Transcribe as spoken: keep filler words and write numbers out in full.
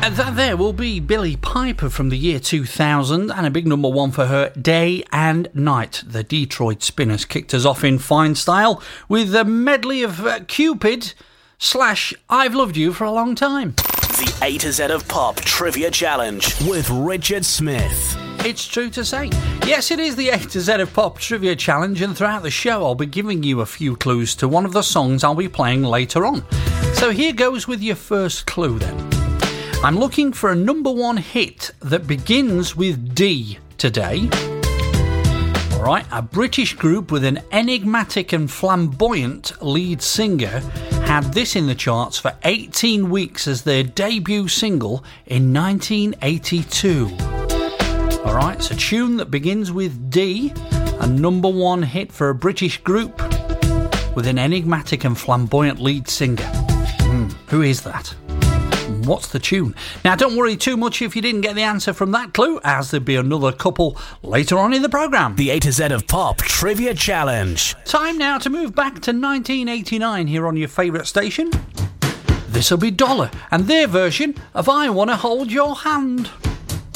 And that there will be Billie Piper from the year two thousand, and a big number one for her, Day and Night. The Detroit Spinners kicked us off in fine style with a medley of uh, Cupid slash I've Loved You for a Long Time. The A to Z of Pop Trivia Challenge with Richard Smith. It's true to say. Yes, it is the A to Z of Pop Trivia Challenge, and throughout the show I'll be giving you a few clues to one of the songs I'll be playing later on. So here goes with your first clue then. I'm looking for a number one hit that begins with D today. Alright, a British group with an enigmatic and flamboyant lead singer had this in the charts for eighteen weeks as their debut single in nineteen eighty-two. Alright, it's a tune that begins with D, a number one hit for a British group with an enigmatic and flamboyant lead singer. Mm, who is that? What's the tune? Now, don't worry too much if you didn't get the answer from that clue, as there'll be another couple later on in the programme. The A to Z of Pop Trivia Challenge. Time now to move back to nineteen eighty-nine here on your favourite station. This'll be Dollar and their version of I Wanna Hold Your Hand.